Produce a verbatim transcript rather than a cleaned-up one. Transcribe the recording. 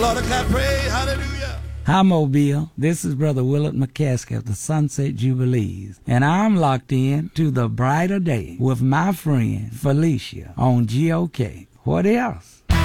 Lord, I clap praise, hallelujah. Hi, Mobile. This is Brother Willard McCaskey of the Sunset Jubilees, and I'm locked in to the brighter day with my friend Felicia on G O K. What else?